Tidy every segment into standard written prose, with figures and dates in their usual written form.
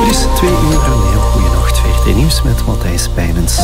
Het is 2 uur, een heel goede nacht. VRT Nieuws met Matthijs Pijnens.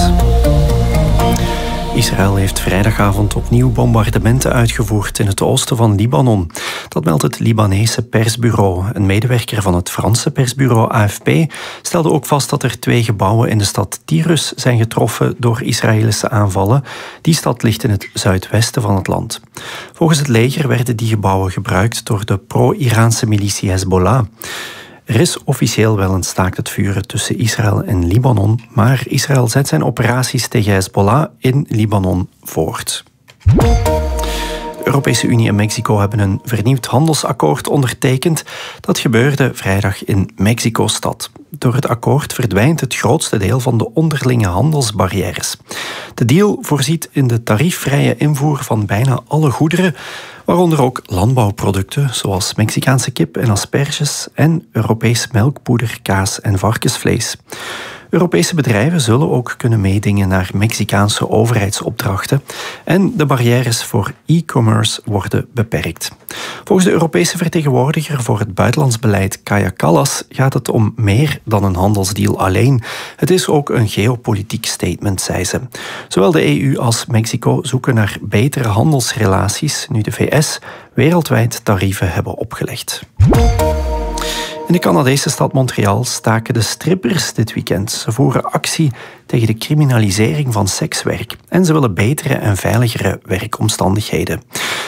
Israël heeft vrijdagavond opnieuw bombardementen uitgevoerd in het oosten van Libanon. Dat meldt het Libanese persbureau. Een medewerker van het Franse persbureau AFP stelde ook vast dat er 2 gebouwen in de stad Tirus zijn getroffen door Israëlische aanvallen. Die stad ligt in het zuidwesten van het land. Volgens het leger werden die gebouwen gebruikt door de pro-Iraanse militie Hezbollah. Er is officieel wel een staakt het vuren tussen Israël en Libanon, maar Israël zet zijn operaties tegen Hezbollah in Libanon voort. De Europese Unie en Mexico hebben een vernieuwd handelsakkoord ondertekend. Dat gebeurde vrijdag in Mexico-stad. Door het akkoord verdwijnt het grootste deel van de onderlinge handelsbarrières. De deal voorziet in de tariefvrije invoer van bijna alle goederen, waaronder ook landbouwproducten zoals Mexicaanse kip en asperges en Europees melkpoeder, kaas en varkensvlees. Europese bedrijven zullen ook kunnen meedingen naar Mexicaanse overheidsopdrachten en de barrières voor e-commerce worden beperkt. Volgens de Europese vertegenwoordiger voor het buitenlands beleid Kaja Kallas gaat het om meer dan een handelsdeal alleen. Het is ook een geopolitiek statement, zei ze. Zowel de EU als Mexico zoeken naar betere handelsrelaties nu de VS wereldwijd tarieven hebben opgelegd. In de Canadese stad Montreal staken de strippers dit weekend. Ze voeren actie tegen de criminalisering van sekswerk. En ze willen betere en veiligere werkomstandigheden.